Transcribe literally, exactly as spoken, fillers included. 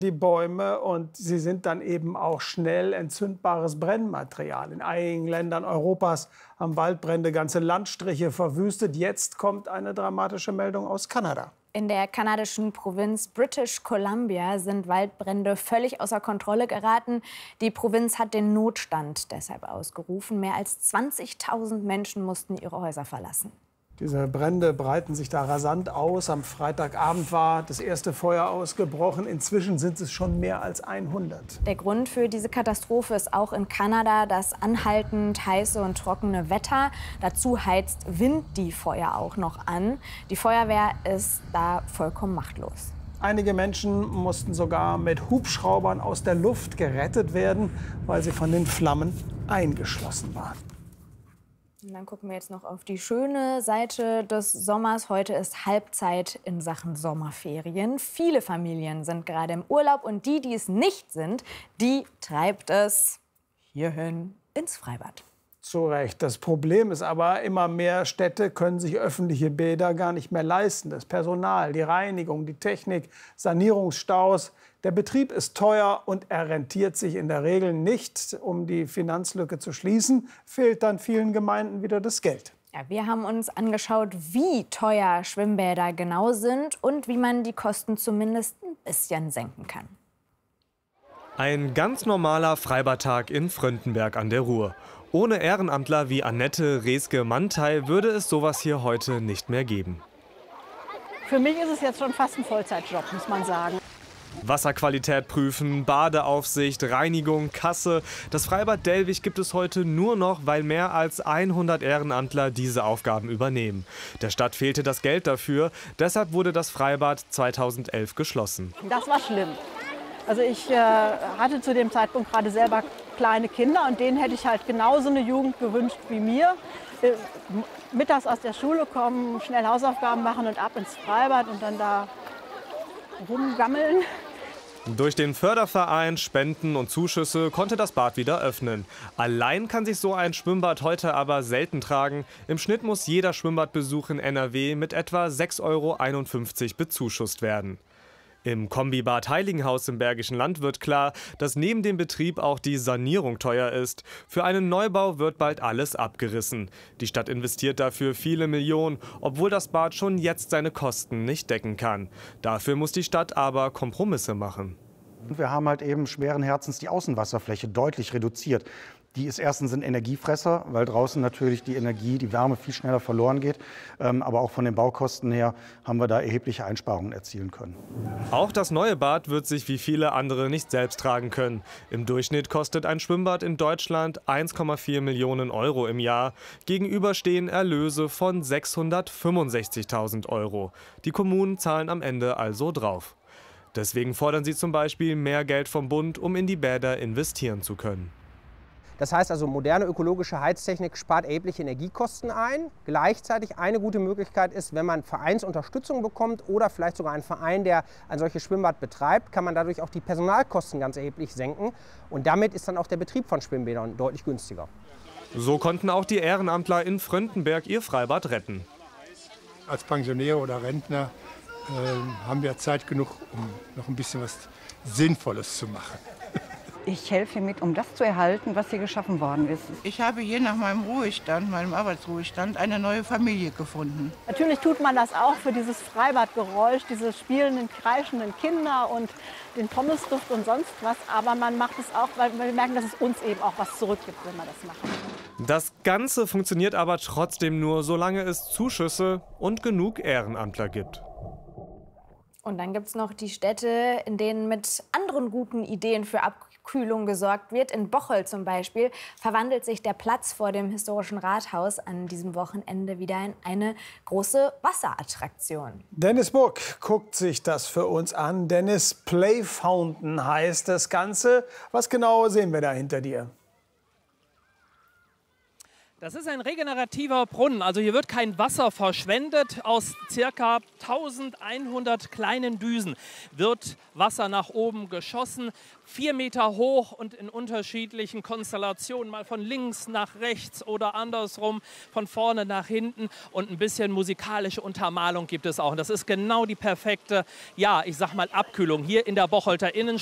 die Bäume und sie sind dann eben auch schnell entzündbares Brennmaterial. In einigen Ländern Europas haben Waldbrände ganze Landstriche verwüstet. Jetzt kommt eine dramatische Meldung aus Kanada. In der kanadischen Provinz British Columbia sind Waldbrände völlig außer Kontrolle geraten. Die Provinz hat den Notstand deshalb ausgerufen. Mehr als zwanzigtausend Menschen mussten ihre Häuser verlassen. Diese Brände breiten sich da rasant aus. Am Freitagabend war das erste Feuer ausgebrochen. Inzwischen sind es schon mehr als hundert. Der Grund für diese Katastrophe ist auch in Kanada das anhaltend heiße und trockene Wetter. Dazu heizt Wind die Feuer auch noch an. Die Feuerwehr ist da vollkommen machtlos. Einige Menschen mussten sogar mit Hubschraubern aus der Luft gerettet werden, weil sie von den Flammen eingeschlossen waren. Und dann gucken wir jetzt noch auf die schöne Seite des Sommers. Heute ist Halbzeit in Sachen Sommerferien. Viele Familien sind gerade im Urlaub und die, die es nicht sind, die treibt es hierhin ins Freibad. Zu Recht. Das Problem ist aber, immer mehr Städte können sich öffentliche Bäder gar nicht mehr leisten. Das Personal, die Reinigung, die Technik, Sanierungsstaus. Der Betrieb ist teuer und er rentiert sich in der Regel nicht. Um die Finanzlücke zu schließen, fehlt dann vielen Gemeinden wieder das Geld. Ja, wir haben uns angeschaut, wie teuer Schwimmbäder genau sind und wie man die Kosten zumindest ein bisschen senken kann. Ein ganz normaler Freibadtag in Fröndenberg an der Ruhr. Ohne Ehrenamtler wie Annette Reske-Mantei würde es sowas hier heute nicht mehr geben. Für mich ist es jetzt schon fast ein Vollzeitjob, muss man sagen. Wasserqualität prüfen, Badeaufsicht, Reinigung, Kasse. Das Freibad Dellwig gibt es heute nur noch, weil mehr als hundert Ehrenamtler diese Aufgaben übernehmen. Der Stadt fehlte das Geld dafür, deshalb wurde das Freibad zweitausendelf geschlossen. Das war schlimm. Also ich äh, hatte zu dem Zeitpunkt gerade selber kleine Kinder und denen hätte ich halt genauso eine Jugend gewünscht wie mir. Äh, mittags aus der Schule kommen, schnell Hausaufgaben machen und ab ins Freibad und dann da rumgammeln. Durch den Förderverein, Spenden und Zuschüsse konnte das Bad wieder öffnen. Allein kann sich so ein Schwimmbad heute aber selten tragen. Im Schnitt muss jeder Schwimmbadbesuch in N R W mit etwa sechs Euro einundfünfzig bezuschusst werden. Im Kombibad Heiligenhaus im Bergischen Land wird klar, dass neben dem Betrieb auch die Sanierung teuer ist. Für einen Neubau wird bald alles abgerissen. Die Stadt investiert dafür viele Millionen, obwohl das Bad schon jetzt seine Kosten nicht decken kann. Dafür muss die Stadt aber Kompromisse machen. Wir haben halt eben schweren Herzens die Außenwasserfläche deutlich reduziert. Die ist erstens ein Energiefresser, weil draußen natürlich die Energie, die Wärme viel schneller verloren geht. Ähm, aber auch von den Baukosten her haben wir da erhebliche Einsparungen erzielen können. Auch das neue Bad wird sich wie viele andere nicht selbst tragen können. Im Durchschnitt kostet ein Schwimmbad in Deutschland eins Komma vier Millionen Euro im Jahr. Gegenüber stehen Erlöse von sechshundertfünfundsechzigtausend Euro. Die Kommunen zahlen am Ende also drauf. Deswegen fordern sie zum Beispiel mehr Geld vom Bund, um in die Bäder investieren zu können. Das heißt also, moderne ökologische Heiztechnik spart erhebliche Energiekosten ein. Gleichzeitig eine gute Möglichkeit ist, wenn man Vereinsunterstützung bekommt oder vielleicht sogar ein Verein, der ein solches Schwimmbad betreibt, kann man dadurch auch die Personalkosten ganz erheblich senken. Und damit ist dann auch der Betrieb von Schwimmbädern deutlich günstiger. So konnten auch die Ehrenamtler in Fröndenberg ihr Freibad retten. Als Pensionäre oder Rentner äh, haben wir Zeit genug, um noch ein bisschen was Sinnvolles zu machen. Ich helfe mit, um das zu erhalten, was hier geschaffen worden ist. Ich habe hier nach meinem Ruhestand, meinem Arbeitsruhestand, eine neue Familie gefunden. Natürlich tut man das auch für dieses Freibadgeräusch, diese spielenden, kreischenden Kinder und den Pommesduft und sonst was. Aber man macht es auch, weil wir merken, dass es uns eben auch was zurückgibt, wenn wir das machen. Das Ganze funktioniert aber trotzdem nur, solange es Zuschüsse und genug Ehrenamtler gibt. Und dann gibt es noch die Städte, in denen mit anderen guten Ideen für Abkühlung gesorgt wird. In Bocholt zum Beispiel verwandelt sich der Platz vor dem historischen Rathaus an diesem Wochenende wieder in eine große Wasserattraktion. Dennis Burg guckt sich das für uns an. Dennis, Play Fountain heißt das Ganze. Was genau sehen wir da hinter dir? Das ist ein regenerativer Brunnen, also hier wird kein Wasser verschwendet. Aus ca. eintausendeinhundert kleinen Düsen wird Wasser nach oben geschossen, vier Meter hoch und in unterschiedlichen Konstellationen, mal von links nach rechts oder andersrum, von vorne nach hinten, und ein bisschen musikalische Untermalung gibt es auch. Und das ist genau die perfekte, ja, ich sag mal Abkühlung hier in der Bocholter Innenstadt.